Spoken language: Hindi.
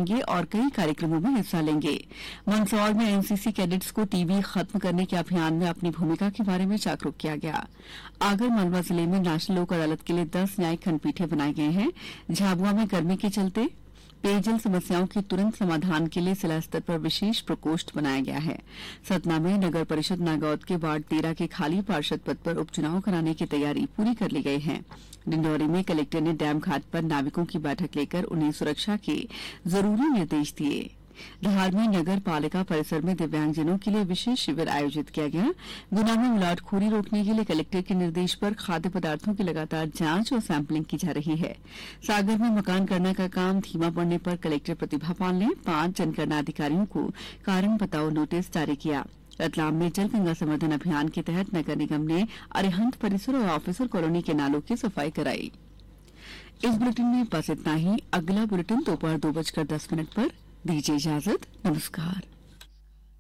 कराएंगे और कई कार्यक्रमों में हिस्सा लेंगे। मंदसौर में एनसीसी कैडेट्स को टीबी खत्म करने के अभियान में अपनी भूमिका के बारे में जागरूक किया गया। आगर मालवा जिले में नेशनल लोक अदालत के लिए 10 न्यायिक खंडपीठें बनाई गई हैं। झाबुआ में गर्मी के चलते पेयजल समस्याओं के तुरंत समाधान के लिए जिला स्तर पर विशेष प्रकोष्ठ बनाया गया है। सतना में नगर परिषद नागौद के वार्ड 13 के खाली पार्षद पद पर उपचुनाव कराने की तैयारी पूरी कर ली गई है। डिंडौरी में कलेक्टर ने डैम घाट पर नाविकों की बैठक लेकर उन्हें सुरक्षा के जरूरी निर्देश दिए। धार में नगर पालिका परिसर में दिव्यांगजनों के लिए विशेष शिविर आयोजित किया गया। गुना में मिलावटखोरी रोकने के लिए कलेक्टर के निर्देश पर खाद्य पदार्थों की लगातार जांच और सैंपलिंग की जा रही है। सागर में मकान करने का काम धीमा पड़ने पर कलेक्टर प्रतिभा पाल ने 5 जनगणना अधिकारियों को कारण बताओ नोटिस जारी किया। रतलाम में जल गंगा संवर्धन अभियान के तहत नगर निगम ने अरिहंत परिसर और ऑफिसर कॉलोनी के नालों की सफाई कराई। इस बुलेटिन में बस इतना ही। अगला बुलेटिन दोपहर 2:10 पर। दीजिए इजाजत। नमस्कार।